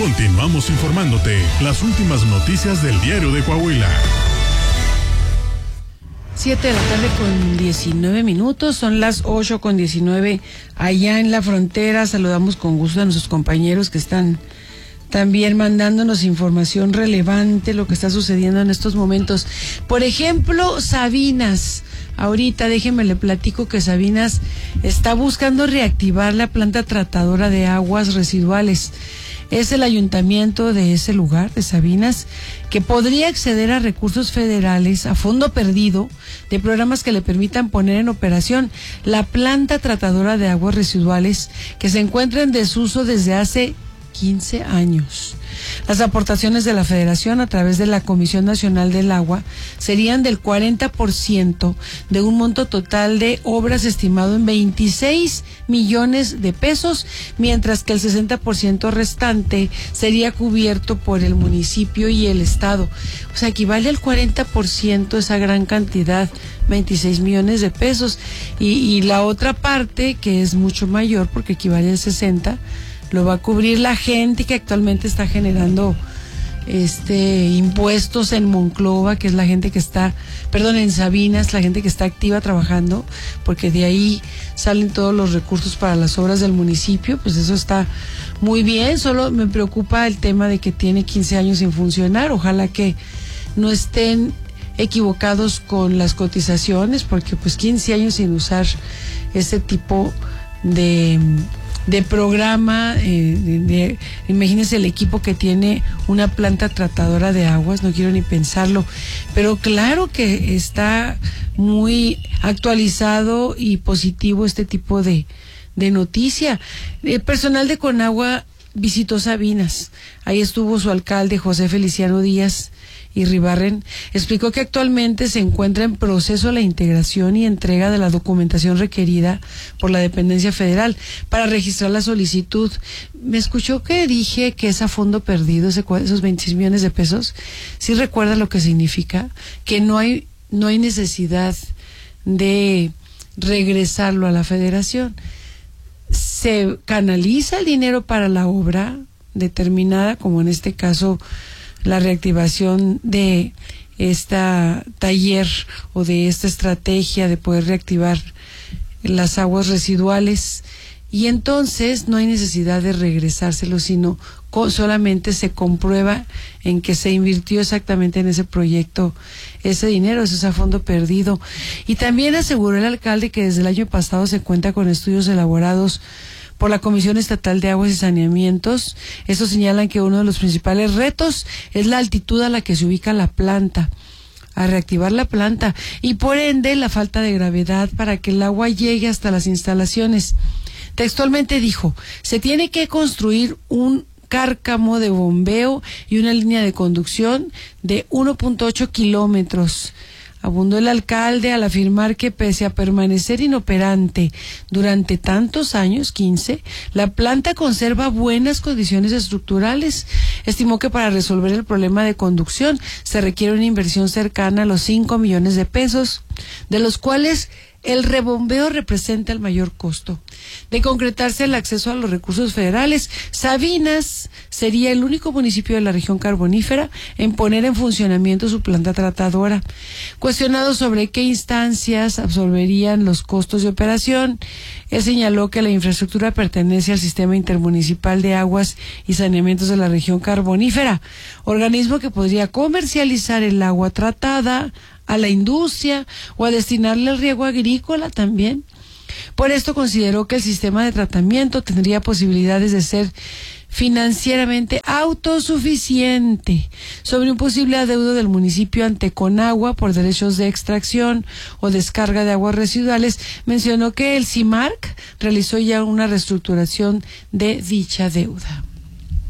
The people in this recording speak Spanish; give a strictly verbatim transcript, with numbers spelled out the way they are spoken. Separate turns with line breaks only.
Continuamos informándote las últimas noticias del Diario de Coahuila.
Siete de la tarde con diecinueve minutos, son las ocho con diecinueve allá en la frontera. Saludamos con gusto a nuestros compañeros que están también mandándonos información relevante, lo que está sucediendo en estos momentos. Por ejemplo, Sabinas. Ahorita déjenme le platico que Sabinas está buscando reactivar la planta tratadora de aguas residuales. Es el ayuntamiento de ese lugar, de Sabinas, que podría acceder a recursos federales a fondo perdido de programas que le permitan poner en operación la planta tratadora de aguas residuales que se encuentra en desuso desde hace quince años. Las aportaciones de la Federación a través de la Comisión Nacional del Agua serían del cuarenta por ciento de un monto total de obras estimado en veintiséis millones de pesos, mientras que el sesenta por ciento restante sería cubierto por el municipio y el Estado. O sea, equivale al cuarenta por ciento esa gran cantidad, veintiséis millones de pesos. Y, y la otra parte, que es mucho mayor porque equivale al sesenta, lo va a cubrir la gente que actualmente está generando este impuestos en Monclova, que es la gente que está, perdón, en Sabinas, la gente que está activa trabajando, porque de ahí salen todos los recursos para las obras del municipio. Pues eso está muy bien, solo me preocupa el tema de que tiene quince años sin funcionar. Ojalá que no estén equivocados con las cotizaciones, porque pues quince años sin usar ese tipo de de programa, eh, de, de, imagínense el equipo que tiene una planta tratadora de aguas, no quiero ni pensarlo, pero claro que está muy actualizado y positivo este tipo de, de noticia. El personal de Conagua visitó Sabinas, ahí estuvo su alcalde José Feliciano Díaz y Ribarren. Explicó que actualmente se encuentra en proceso la integración y entrega de la documentación requerida por la dependencia federal para registrar la solicitud. Me escuchó que dije que es a fondo perdido ese, esos veintiséis millones de pesos. ¿Sí recuerda lo que significa? Que no hay, no hay necesidad de regresarlo a la federación. Se canaliza el dinero para la obra determinada, como en este caso la reactivación de esta taller o de esta estrategia de poder reactivar las aguas residuales, y entonces no hay necesidad de regresárselo, sino co- solamente se comprueba en que se invirtió exactamente en ese proyecto ese dinero. Eso es a fondo perdido. Y también aseguró el alcalde que desde el año pasado se cuenta con estudios elaborados por la Comisión Estatal de Aguas y Saneamientos. Estos señalan que uno de los principales retos es la altitud a la que se ubica la planta, a reactivar la planta, y por ende la falta de gravedad para que el agua llegue hasta las instalaciones. Textualmente dijo, se tiene que construir un cárcamo de bombeo y una línea de conducción de uno punto ocho kilómetros. Abundó el alcalde al afirmar que pese a permanecer inoperante durante tantos años, quince, la planta conserva buenas condiciones estructurales. Estimó que para resolver el problema de conducción se requiere una inversión cercana a los cinco millones de pesos, de los cuales el rebombeo representa el mayor costo. De concretarse el acceso a los recursos federales, Sabinas sería el único municipio de la región carbonífera en poner en funcionamiento su planta tratadora. Cuestionado sobre qué instancias absorberían los costos de operación, él señaló que la infraestructura pertenece al Sistema Intermunicipal de Aguas y Saneamientos de la región carbonífera, organismo que podría comercializar el agua tratada a la industria o a destinarle al riego agrícola también. Por esto consideró que el sistema de tratamiento tendría posibilidades de ser financieramente autosuficiente. Sobre un posible adeudo del municipio ante Conagua por derechos de extracción o descarga de aguas residuales, mencionó que el CIMARC realizó ya una reestructuración de dicha deuda.